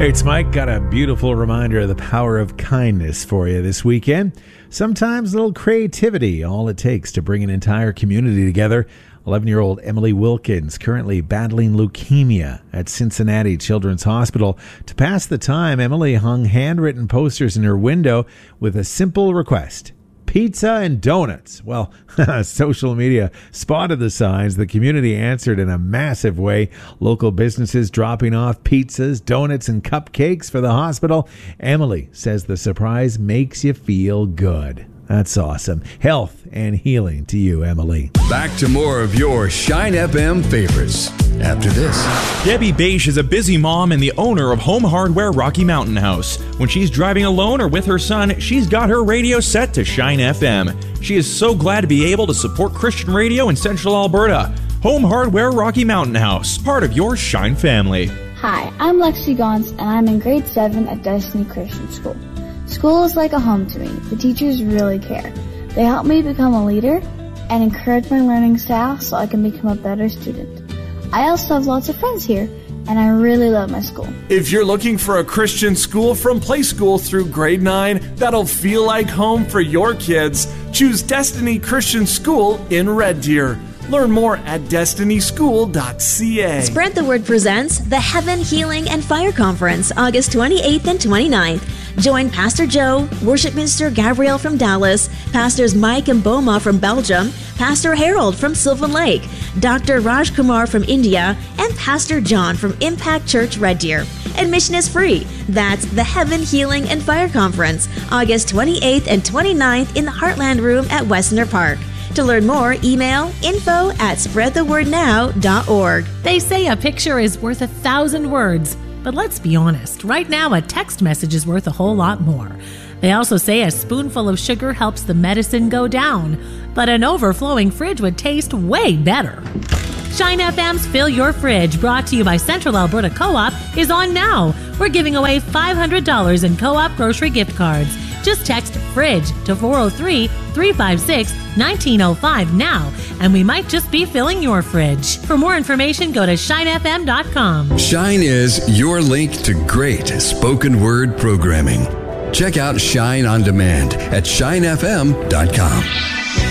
Hey, it's Mike. Got a beautiful reminder of the power of kindness for you this weekend. Sometimes a little creativity, all it takes to bring an entire community together. 11-year-old Emily Wilkins, currently battling leukemia at Cincinnati Children's Hospital. To pass the time, Emily hung handwritten posters in her window with a simple request: pizza and donuts. Well, social media spotted the signs. The community answered in a massive way. Local businesses dropping off pizzas, donuts, and cupcakes for the hospital. Emily says the surprise makes you feel good. That's awesome. Health and healing to you, Emily. Back to more of your Shine FM favorites after this. Debbie Bache is a busy mom and the owner of Home Hardware Rocky Mountain House. When she's driving alone or with her son, she's got her radio set to Shine FM. She is so glad to be able to support Christian radio in Central Alberta. Home Hardware Rocky Mountain House, part of your Shine family. Hi, I'm Lexi Gons, and I'm in grade 7 at Destiny Christian School. School is like a home to me. The teachers really care. They help me become a leader and encourage my learning style so I can become a better student. I also have lots of friends here, and I really love my school. If you're looking for a Christian school from play school through grade 9 that'll feel like home for your kids, choose Destiny Christian School in Red Deer. Learn more at destinyschool.ca. Spread the Word presents the Heaven, Healing, and Fire Conference, August 28th and 29th. Join Pastor Joe, Worship Minister Gabrielle from Dallas, Pastors Mike and Boma from Belgium, Pastor Harold from Sylvan Lake, Dr. Raj Kumar from India, and Pastor John from Impact Church Red Deer. Admission is free. That's the Heaven, Healing, and Fire Conference, August 28th and 29th in the Heartland Room at Westner Park. To learn more, email info@spreadthewordnow.org. They say a picture is worth 1,000 words. But let's be honest, right now a text message is worth a whole lot more. They also say a spoonful of sugar helps the medicine go down, but an overflowing fridge would taste way better. Shine FM's Fill Your Fridge, brought to you by Central Alberta Co-op, is on now. We're giving away $500 in Co-op grocery gift cards. Just text FRIDGE to 403-356-1905 now, and we might just be filling your fridge. For more information, go to shinefm.com. Shine is your link to great spoken word programming. Check out Shine on Demand at shinefm.com.